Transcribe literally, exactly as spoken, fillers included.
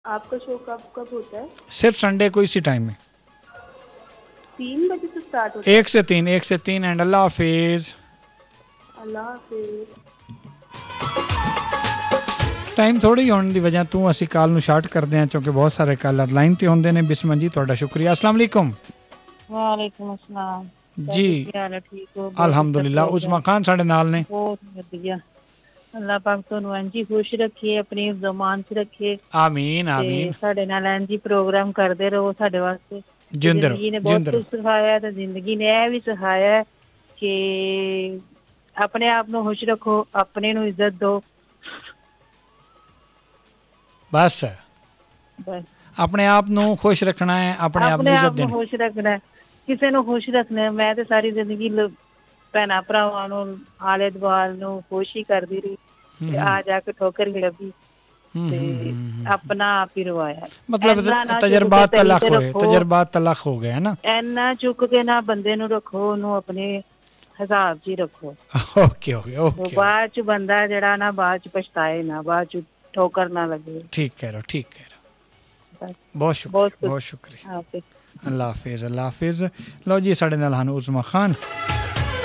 आपका शो कब कब होता है? सिर्फ संडे को इसी टाइम में, तीन बजे से स्टार्ट होता है? एक से तीन, एक से तीन एंड अल्लाह हाफिज़। अल्लाह हाफिज़। टाइम थोड़ी होने की वजह तू असी कॉल नू शार्ट करते हैं क्योंकि बहुत सारे कॉलर लाइन ते होंदे ने। बिस्मिल्लाह जी, ਤੁਹਾਡਾ शुक्रिया। अस्सलाम वालेकुम। वालेकुम अस्सलाम जी ਕੀ ਹਾਲ ਹੈ? ਠੀਕ ਹੋ? ਬਹੁਤ अल्हम्दुलिल्लाह। ਵਧੀਆ उस्मा खान साढ़े नाल ने। ਬਹੁਤ ਵਧੀਆ। ਅੱਲਾਹ ਪਾਕ ਤੁਹਾਨੂੰ ਇੰਜੀ ਖੁਸ਼ ਰੱਖੇ, ਆਪਣੀ ਜ਼ਮਾਨ 'ਚ ਰੱਖੇ आमीन आमीन। ਤੇ ਸਾਡੇ ਨਾਲ ਇੰਜੀ ਪ੍ਰੋਗਰਾਮ ਕਰਦੇ ਰਹੋ ਸਾਡੇ ਵਾਸਤੇ। जिंदे रहो, ਜ਼ਿੰਦਗੀ ਨੇ ਬਹੁਤ जिंदे ਕੁਝ रहो। ਸਿਖਾਇਆ ਤੇ ਜ਼ਿੰਦਗੀ ਨੇ ਇਹ ਵੀ ਸਿਖਾਇਆ ਕਿ ਆਪਣੇ ਆਪ ਨੂੰ ਖੁਸ਼ ਰੱਖੋ, ਆਪਣੇ ਨੂੰ ਇੱਜ਼ਤ ਦਿਓ। बस ਬਸ अपने आप नू खुश रखना है, अपने आप ਆਪਣੇ नू ਆਪ इज्जत ਨੂੰ देनी। ਖੁਸ਼ ਰੱਖਣਾ, ਕਿਸੇ ਨੂੰ ਖੁਸ਼ ਰੱਖਣਾ। ਮੈਂ ਤੇ ਸਾਰੀ ਜ਼ਿੰਦਗੀ ਭੈਣਾਂ ਭਰਾਵਾਂ ਨੂੰ ਆਲੇ ਦੁਆਲੇ ਨੂੰ ਖੁਸ਼ ਹੀ ਕਰਦੀ ਰਹੀ ਤੇ ਆ ਜਾ ਕੇ ਠੋਕਰ ਹੀ ਲੱਭੀ ਤੇ ਆਪਣਾ ਆਪ ਹੀ ਰਵਾਇਆ। मतलब तजर्बात तलख हुए, तजर्बात तलख हो गए है ना। ਇੰਨਾ ਚੁੱਕ ਕੇ ਨਾ ਬੰਦੇ ਨੂੰ ਰੱਖੋ, ਉਹਨੂੰ ਆਪਣੇ ਹਿਸਾਬ 'ਚ ਹੀ ਰੱਖੋ। Okay okay okay. ਬਾਅਦ 'ਚ ਬੰਦਾ ਜਿਹੜਾ ਨਾ ਬਾਅਦ 'ਚ ਪਛਤਾਏ ਨਾ, ਬਾਅਦ 'ਚ ਠੋਕਰ ਨਾ ਲੱਗੇ। ठीक कह रहे हो, ठीक कह रहे हो। बहुत शुक्रिया, बहुत बहुत शुक्रिया। हाफिज़। अल्लाह हाफिज़, अल्लाह हाफिज़। लो जी, साढ़े नाल हन उस्मा खान।